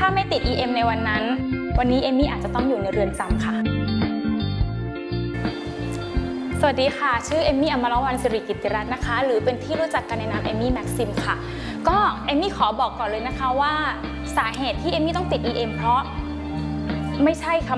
าไม่ติด EM ในวันนั้นวันนี้เอมมี่อาจจะต้องอยู่ในเรือนจำค่ะสวัสดีค่ะชื่อเอมมี่อมรวรรณสิริกิตติรัตน์นะคะหรือเป็นที่รู้จักกันในนามเอมมี่แม็กซิมค่ะก็เอมมี่ขอบอกก่อนเลยนะคะว่าสาเหตุที่เอมมี่ต้องติด EM เพราะไม่ใช่คำ